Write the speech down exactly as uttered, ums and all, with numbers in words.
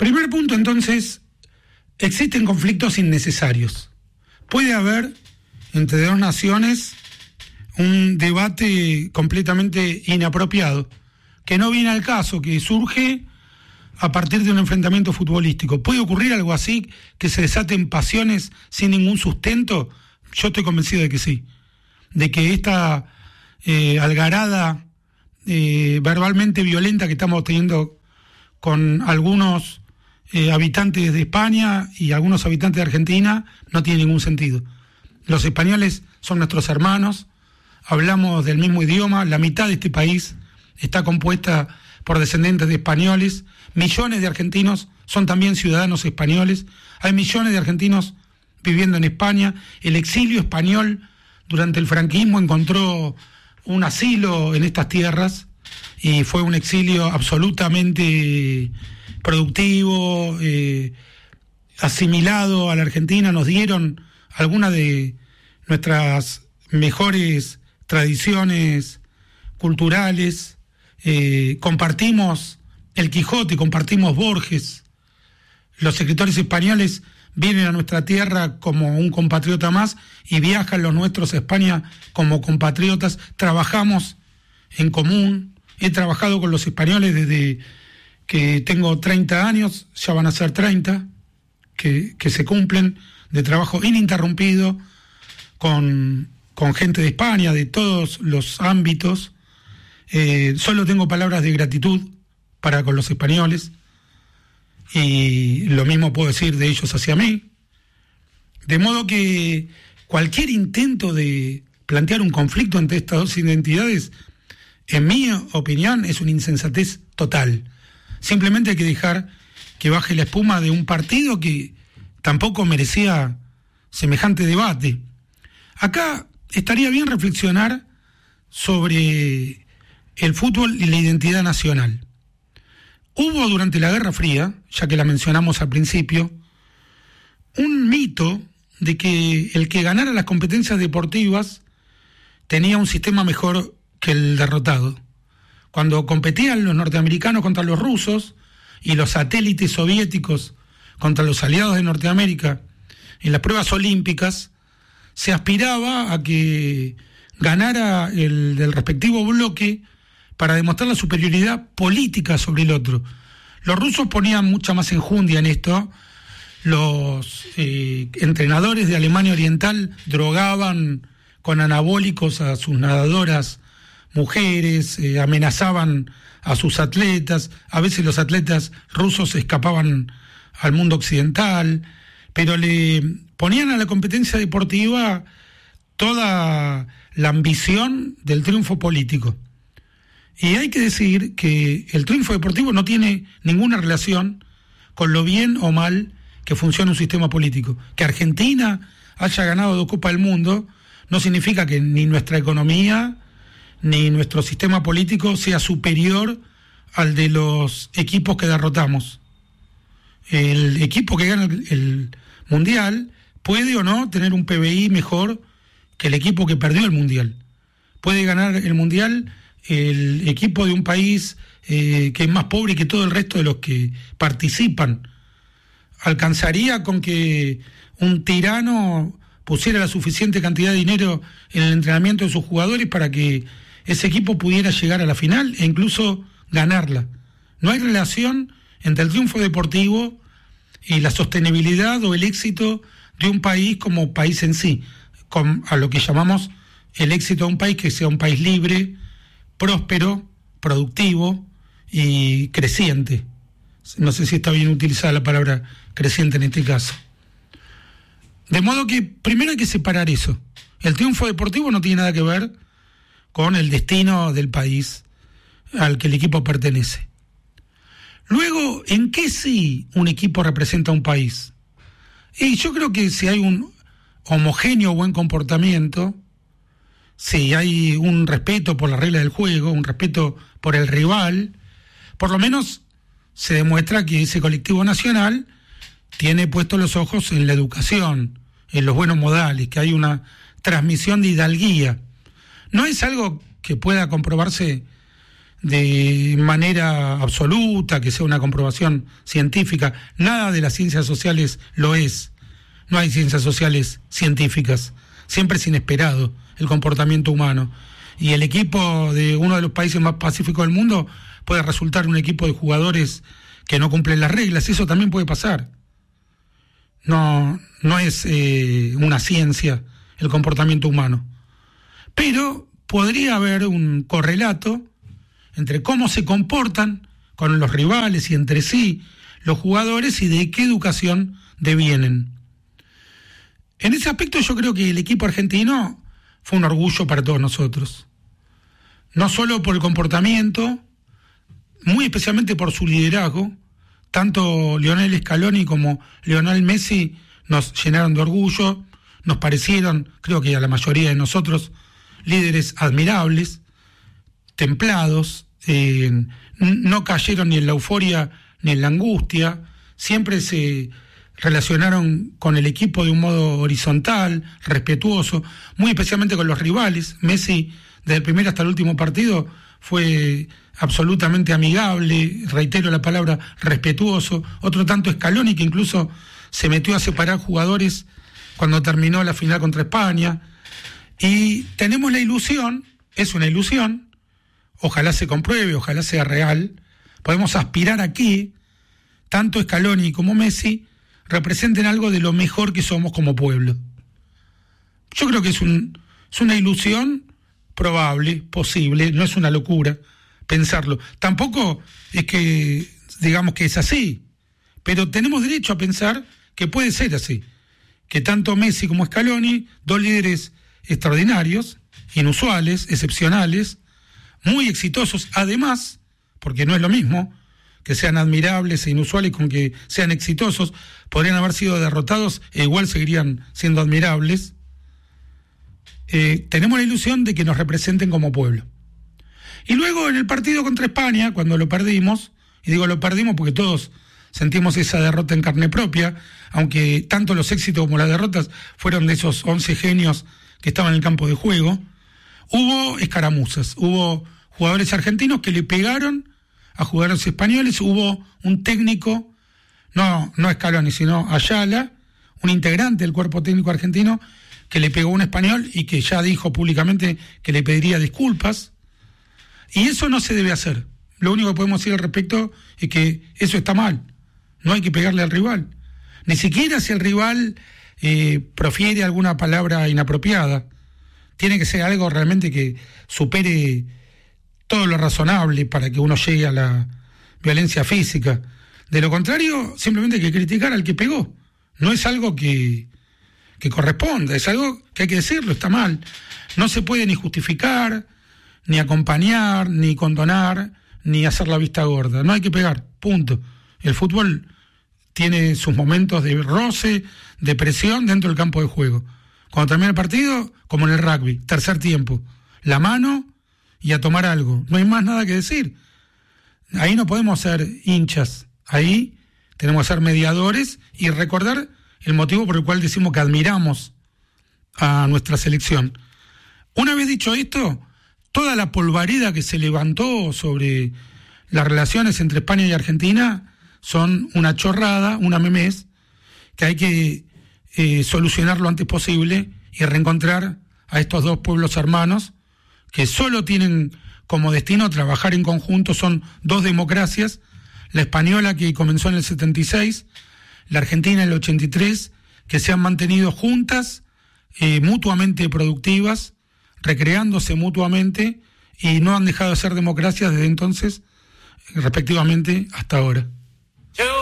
Primer punto, entonces, existen conflictos innecesarios. Puede haber entre dos naciones un debate completamente inapropiado, que no viene al caso, que surge a partir de un enfrentamiento futbolístico. ¿Puede ocurrir algo así, que se desaten pasiones sin ningún sustento? Yo estoy convencido de que sí, de que esta eh, algarada eh, verbalmente violenta que estamos teniendo con algunos eh, habitantes de España y algunos habitantes de Argentina no tiene ningún sentido. Los españoles son nuestros hermanos, hablamos del mismo idioma, la mitad de este país está compuesta por descendientes de españoles, millones de argentinos son también ciudadanos españoles, hay millones de argentinos viviendo en España, el exilio español durante el franquismo encontró un asilo en estas tierras y fue un exilio absolutamente productivo, eh, asimilado a la Argentina, nos dieron algunas de nuestras mejores tradiciones culturales, eh, compartimos el Quijote, compartimos Borges, los escritores españoles vienen a nuestra tierra como un compatriota más y viajan los nuestros a España como compatriotas, trabajamos en común, he trabajado con los españoles desde que tengo treinta años, ya van a ser treinta, que, que se cumplen, de trabajo ininterrumpido con, con gente de España, de todos los ámbitos. Eh, solo tengo palabras de gratitud para con los españoles, y lo mismo puedo decir de ellos hacia mí. De modo que cualquier intento de plantear un conflicto entre estas dos identidades, en mi opinión, es una insensatez total. Simplemente hay que dejar que baje la espuma de un partido que tampoco merecía semejante debate. Acá estaría bien reflexionar sobre el fútbol y la identidad nacional. Hubo durante la Guerra Fría, ya que la mencionamos al principio, un mito de que el que ganara las competencias deportivas tenía un sistema mejor que el derrotado. Cuando competían los norteamericanos contra los rusos y los satélites soviéticos contra los aliados de Norteamérica en las pruebas olímpicas, se aspiraba a que ganara el del respectivo bloque para demostrar la superioridad política sobre el otro. Los rusos ponían mucha más enjundia en esto. Los eh, entrenadores de Alemania Oriental drogaban con anabólicos a sus nadadoras mujeres, eh, amenazaban a sus atletas, a veces los atletas rusos escapaban al mundo occidental, pero le ponían a la competencia deportiva toda la ambición del triunfo político. Y hay que decir que el triunfo deportivo no tiene ninguna relación con lo bien o mal que funciona un sistema político. Que Argentina haya ganado dos Copas del Mundo no significa que ni nuestra economía ni nuestro sistema político sea superior al de los equipos que derrotamos. El equipo que gana el, el Mundial puede o no tener un P B I mejor que el equipo que perdió el Mundial. Puede ganar el Mundial el equipo de un país eh, que es más pobre que todo el resto de los que participan. Alcanzaría con que un tirano pusiera la suficiente cantidad de dinero en el entrenamiento de sus jugadores para que ese equipo pudiera llegar a la final e incluso ganarla. No hay relación entre el triunfo deportivo y la sostenibilidad o el éxito de un país como país en sí, con, a lo que llamamos el éxito de un país que sea un país libre, próspero, productivo y creciente. No sé si está bien utilizada la palabra creciente en este caso. De modo que primero hay que separar eso. El triunfo deportivo no tiene nada que ver con el destino del país al que el equipo pertenece. Luego, ¿en qué sí un equipo representa a un país? Y yo creo que si hay un homogéneo buen comportamiento, si hay un respeto por la regla del juego, un respeto por el rival, por lo menos se demuestra que ese colectivo nacional tiene puestos los ojos en la educación, en los buenos modales, que hay una transmisión de hidalguía. No es algo que pueda comprobarse de manera absoluta, que sea una comprobación científica. Nada de las ciencias sociales lo es. No hay ciencias sociales científicas. Siempre es inesperado el comportamiento humano. Y el equipo de uno de los países más pacíficos del mundo puede resultar un equipo de jugadores que no cumplen las reglas. Eso también puede pasar. No, no es eh, una ciencia el comportamiento humano. Pero podría haber un correlato entre cómo se comportan con los rivales y entre sí los jugadores y de qué educación devienen. En ese aspecto yo creo que el equipo argentino fue un orgullo para todos nosotros. No solo por el comportamiento, muy especialmente por su liderazgo. Tanto Lionel Scaloni como Lionel Messi nos llenaron de orgullo, nos parecieron, creo que a la mayoría de nosotros, líderes admirables, templados, eh, no cayeron ni en la euforia ni en la angustia, siempre se relacionaron con el equipo de un modo horizontal, respetuoso, muy especialmente con los rivales. Messi, desde el primer hasta el último partido, fue absolutamente amigable, reitero la palabra, respetuoso. Otro tanto Scaloni, que incluso se metió a separar jugadores cuando terminó la final contra España. Y tenemos la ilusión, es una ilusión, ojalá se compruebe, ojalá sea real, podemos aspirar aquí, tanto Scaloni como Messi representen algo de lo mejor que somos como pueblo. Yo creo que es, un, es una ilusión probable, posible, no es una locura pensarlo. Tampoco es que digamos que es así, pero tenemos derecho a pensar que puede ser así, que tanto Messi como Scaloni, dos líderes extraordinarios, inusuales, excepcionales, muy exitosos, además, porque no es lo mismo que sean admirables e inusuales con que sean exitosos, podrían haber sido derrotados e igual seguirían siendo admirables. Eh, tenemos la ilusión de que nos representen como pueblo. Y luego en el partido contra España, cuando lo perdimos, y digo lo perdimos porque todos sentimos esa derrota en carne propia, aunque tanto los éxitos como las derrotas fueron de esos once genios que estaban en el campo de juego, hubo escaramuzas, hubo jugadores argentinos que le pegaron a jugadores españoles, hubo un técnico, no, no Scaloni, sino Ayala, un integrante del cuerpo técnico argentino, que le pegó a un español y que ya dijo públicamente que le pediría disculpas. Y eso no se debe hacer. Lo único que podemos decir al respecto es que eso está mal. No hay que pegarle al rival. Ni siquiera si el rival eh, profiere alguna palabra inapropiada. Tiene que ser algo realmente que supere todo lo razonable para que uno llegue a la violencia física. De lo contrario, simplemente hay que criticar al que pegó. No es algo que, que corresponda, es algo que hay que decirlo, está mal. No se puede ni justificar, ni acompañar, ni condonar, ni hacer la vista gorda. No hay que pegar, punto. El fútbol tiene sus momentos de roce, de presión dentro del campo de juego. Cuando termina el partido, como en el rugby, tercer tiempo, la mano y a tomar algo. No hay más nada que decir. Ahí no podemos ser hinchas. Ahí tenemos que ser mediadores y recordar el motivo por el cual decimos que admiramos a nuestra selección. Una vez dicho esto, toda la polvareda que se levantó sobre las relaciones entre España y Argentina son una chorrada, una memez, que hay que eh, solucionar lo antes posible y reencontrar a estos dos pueblos hermanos que solo tienen como destino trabajar en conjunto. Son dos democracias, la española que comenzó en el setenta y seis, la argentina en el ochenta y tres, que se han mantenido juntas, eh, mutuamente productivas, recreándose mutuamente y no han dejado de ser democracias desde entonces, respectivamente, hasta ahora.